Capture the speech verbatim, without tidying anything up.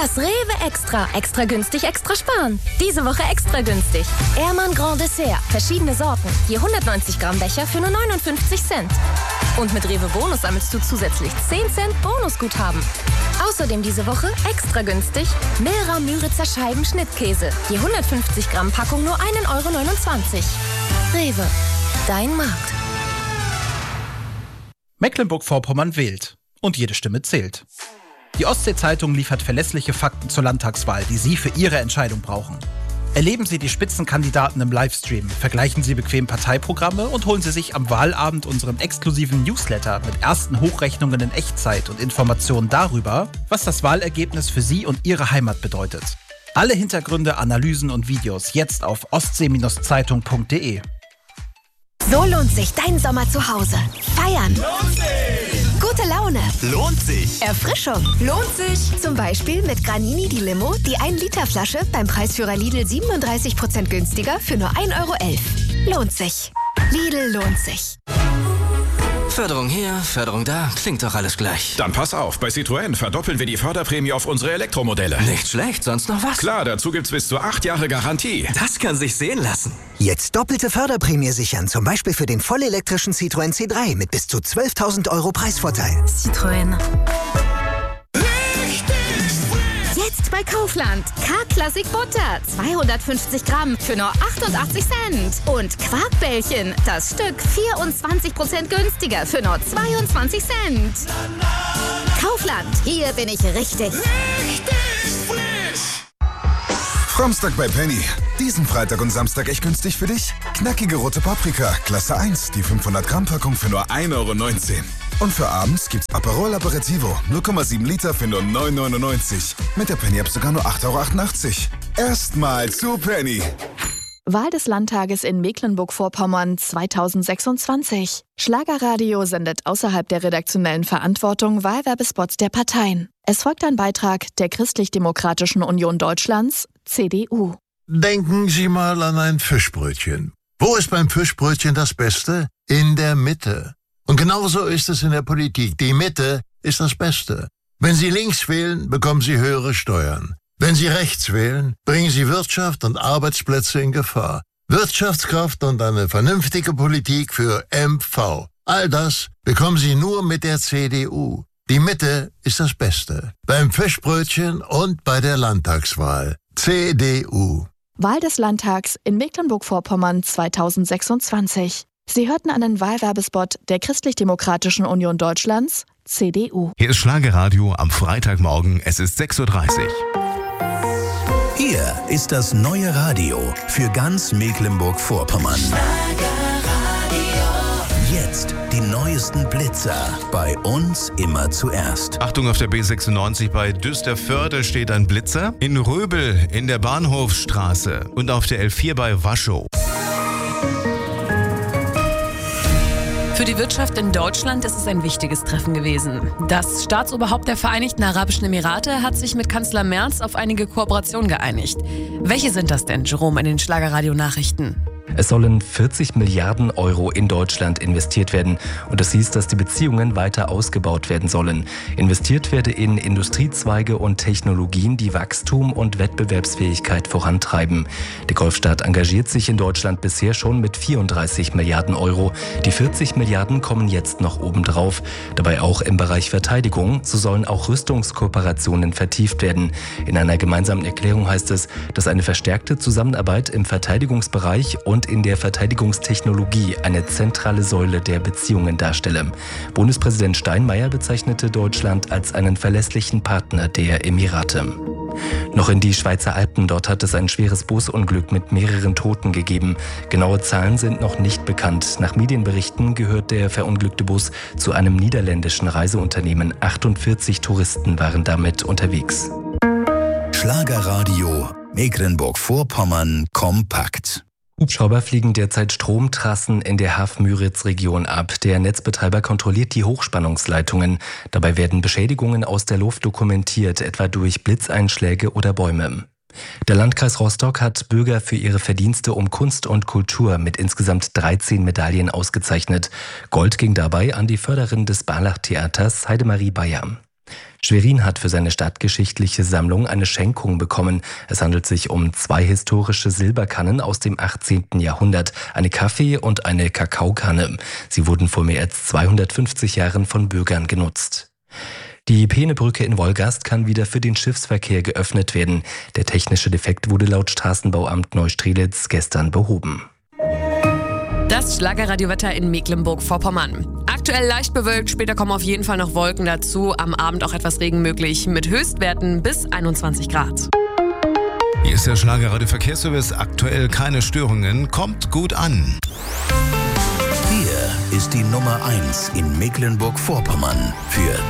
Das Rewe Extra. Extra günstig, extra sparen. Diese Woche extra günstig. Ehrmann Grand Dessert. Verschiedene Sorten. Je hundertneunzig Gramm Becher für nur neunundfünfzig Cent. Und mit Rewe Bonus sammelst du zusätzlich zehn Cent Bonusguthaben. Außerdem diese Woche extra günstig Milra Müritzer Scheiben Schnittkäse. Je hundertfünfzig Gramm Packung nur ein Euro neunundzwanzig. Rewe. Dein Markt. Mecklenburg-Vorpommern wählt. Und jede Stimme zählt. Die Ostsee-Zeitung liefert verlässliche Fakten zur Landtagswahl, die Sie für Ihre Entscheidung brauchen. Erleben Sie die Spitzenkandidaten im Livestream, vergleichen Sie bequem Parteiprogramme und holen Sie sich am Wahlabend unseren exklusiven Newsletter mit ersten Hochrechnungen in Echtzeit und Informationen darüber, was das Wahlergebnis für Sie und Ihre Heimat bedeutet. Alle Hintergründe, Analysen und Videos jetzt auf ostsee Zeitung punkt de. So lohnt sich dein Sommer zu Hause. Feiern. Lohnt sich. Gute Laune. Lohnt sich. Erfrischung. Lohnt sich. Zum Beispiel mit Granini die Limo, die ein Liter Flasche beim Preisführer Lidl siebenunddreißig Prozent günstiger für nur ein Euro elf. Lohnt sich. Lidl lohnt sich. Förderung hier, Förderung da, klingt doch alles gleich. Dann pass auf, bei Citroën verdoppeln wir die Förderprämie auf unsere Elektromodelle. Nicht schlecht, sonst noch was? Klar, dazu gibt's bis zu acht Jahre Garantie. Das kann sich sehen lassen. Jetzt doppelte Förderprämie sichern, zum Beispiel für den vollelektrischen Citroën C drei mit bis zu zwölftausend Euro Preisvorteil. Citroën. Jetzt bei Kaufland. K-Classic Butter. zweihundertfünfzig Gramm für nur achtundachtzig Cent. Und Quarkbällchen. Das Stück vierundzwanzig Prozent günstiger für nur zweiundzwanzig Cent. Kaufland. Hier bin ich richtig. Richtig frisch. Samstag bei Penny. Diesen Freitag und Samstag echt günstig für dich? Knackige rote Paprika, Klasse eins, die fünfhundert Gramm Packung für nur ein Euro neunzehn. Und für abends gibt's Aperol Aperitivo, null Komma sieben Liter für nur neun Euro neunundneunzig. Mit der Penny-App sogar nur acht Euro achtundachtzig. Erstmal zu Penny. Wahl des Landtages in Mecklenburg-Vorpommern zweitausendsechsundzwanzig. Schlagerradio sendet außerhalb der redaktionellen Verantwortung Wahlwerbespots der Parteien. Es folgt ein Beitrag der Christlich-Demokratischen Union Deutschlands, C D U. Denken Sie mal an ein Fischbrötchen. Wo ist beim Fischbrötchen das Beste? In der Mitte. Und genauso ist es in der Politik. Die Mitte ist das Beste. Wenn Sie links wählen, bekommen Sie höhere Steuern. Wenn Sie rechts wählen, bringen Sie Wirtschaft und Arbeitsplätze in Gefahr. Wirtschaftskraft und eine vernünftige Politik für M V. All das bekommen Sie nur mit der C D U. Die Mitte ist das Beste. Beim Fischbrötchen und bei der Landtagswahl. C D U. Wahl des Landtags in Mecklenburg-Vorpommern zweitausendsechsundzwanzig. Sie hörten einen Wahlwerbespot der Christlich-Demokratischen Union Deutschlands, C D U. Hier ist Schlagerradio am Freitagmorgen. Es ist sechs Uhr dreißig. Hier ist das neue Radio für ganz Mecklenburg-Vorpommern. Jetzt die neuesten Blitzer. Bei uns immer zuerst. Achtung, auf der B sechsundneunzig bei Düsterförde steht ein Blitzer. In Röbel in der Bahnhofstraße und auf der L vier bei Waschow. Für die Wirtschaft in Deutschland ist es ein wichtiges Treffen gewesen. Das Staatsoberhaupt der Vereinigten Arabischen Emirate hat sich mit Kanzler Merz auf einige Kooperationen geeinigt. Welche sind das denn, Jerome, in den Schlagerradio-Nachrichten? Es sollen vierzig Milliarden Euro in Deutschland investiert werden. Und das hieß, dass die Beziehungen weiter ausgebaut werden sollen. Investiert werde in Industriezweige und Technologien, die Wachstum und Wettbewerbsfähigkeit vorantreiben. Die Golfstaat engagiert sich in Deutschland bisher schon mit vierunddreißig Milliarden Euro. Die vierzig Milliarden kommen jetzt noch obendrauf. Dabei auch im Bereich Verteidigung. So sollen auch Rüstungskooperationen vertieft werden. In einer gemeinsamen Erklärung heißt es, dass eine verstärkte Zusammenarbeit im Verteidigungsbereich und in der Verteidigungstechnologie eine zentrale Säule der Beziehungen darstelle. Bundespräsident Steinmeier bezeichnete Deutschland als einen verlässlichen Partner der Emirate. Noch in die Schweizer Alpen, dort hat es ein schweres Busunglück mit mehreren Toten gegeben. Genaue Zahlen sind noch nicht bekannt. Nach Medienberichten gehört der verunglückte Bus zu einem niederländischen Reiseunternehmen. achtundvierzig Touristen waren damit unterwegs. Schlagerradio Mecklenburg-Vorpommern kompakt. Hubschrauber fliegen derzeit Stromtrassen in der Haff-Müritz-Region ab. Der Netzbetreiber kontrolliert die Hochspannungsleitungen. Dabei werden Beschädigungen aus der Luft dokumentiert, etwa durch Blitzeinschläge oder Bäume. Der Landkreis Rostock hat Bürger für ihre Verdienste um Kunst und Kultur mit insgesamt dreizehn Medaillen ausgezeichnet. Gold ging dabei an die Förderin des Barlach-Theaters, Heidemarie Bayer. Schwerin hat für seine stadtgeschichtliche Sammlung eine Schenkung bekommen. Es handelt sich um zwei historische Silberkannen aus dem achtzehnten Jahrhundert, eine Kaffee- und eine Kakaokanne. Sie wurden vor mehr als zweihundertfünfzig Jahren von Bürgern genutzt. Die Peenebrücke in Wolgast kann wieder für den Schiffsverkehr geöffnet werden. Der technische Defekt wurde laut Straßenbauamt Neustrelitz gestern behoben. Das Schlagerradiowetter in Mecklenburg-Vorpommern. Aktuell leicht bewölkt, später kommen auf jeden Fall noch Wolken dazu. Am Abend auch etwas Regen möglich mit Höchstwerten bis einundzwanzig Grad. Hier ist der Schlagerradio-Verkehrsservice. Aktuell keine Störungen. Kommt gut an. Hier ist die Nummer eins in Mecklenburg-Vorpommern für